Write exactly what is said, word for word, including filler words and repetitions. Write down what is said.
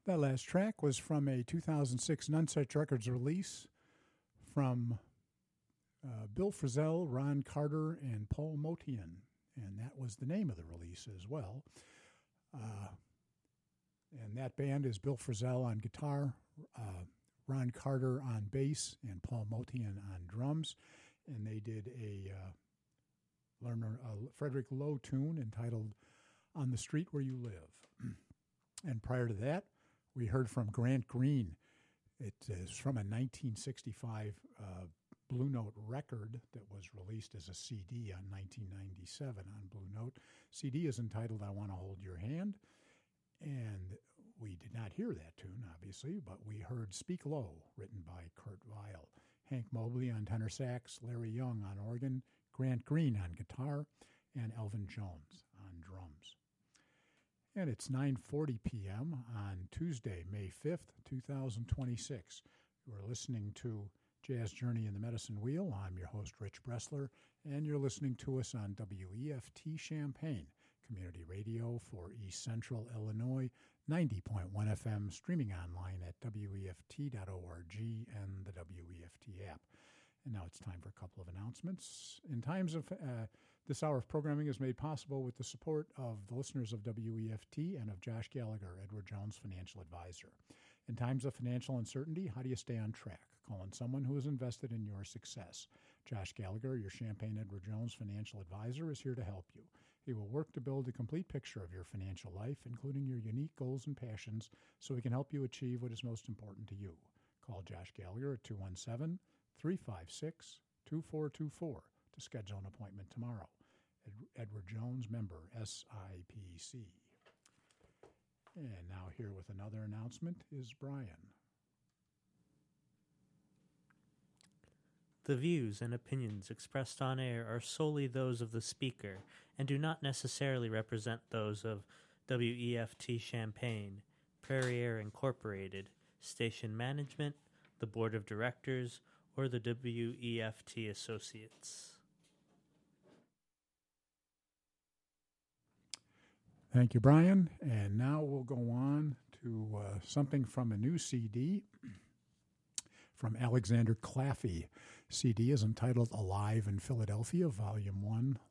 That last track was from a two thousand six Nunsuch Records release from uh, Bill Frisell, Ron Carter, and Paul Motian, and that was the name of the release as well. Uh, and that band is Bill Frisell on guitar, uh, Ron Carter on bass, and Paul Motian on drums, and they did a uh, Lerner, uh, Frederick Lowe tune entitled "On the Street Where You Live." And prior to that, we heard from Grant Green. It is from a nineteen sixty-five uh, Blue Note record that was released as a C D on nineteen ninety-seven on Blue Note. C D is entitled "I Want to Hold Your Hand." And we did not hear that tune, obviously, but we heard "Speak Low," written by Kurt Weill. Hank Mobley on tenor sax, Larry Young on organ, Grant Green on guitar, and Elvin Jones on drums. And it's nine forty p.m. on Tuesday, May fifth, twenty twenty-six. You are listening to Jazz Journey in the Medicine Wheel. I'm your host, Rich Bressler, and you're listening to us on W E F T Champaign, community radio for East Central Illinois, ninety point one F M, streaming online at W E F T dot org and the W E F T app. And now it's time for a couple of announcements. In times of uh, this hour of programming is made possible with the support of the listeners of W E F T and of Josh Gallagher, Edward Jones Financial Advisor. In times of financial uncertainty, how do you stay on track? Call on someone who is invested in your success. Josh Gallagher, your Champaign Edward Jones Financial Advisor, is here to help you. He will work to build a complete picture of your financial life, including your unique goals and passions, so he can help you achieve what is most important to you. Call Josh Gallagher at two one seven, three five six, two four two four to schedule an appointment tomorrow. Ed- Edward Jones, member S I P C. And now here with another announcement is Brian. The views and opinions expressed on air are solely those of the speaker and do not necessarily represent those of W E F T Champaign, Prairie Air Incorporated, station management, the board of directors, or the W E F T Associates. Thank you, Brian. And now we'll go on to uh, something from a new C D from Alexander Claffey. C D is entitled Alive in Philadelphia, Volume one,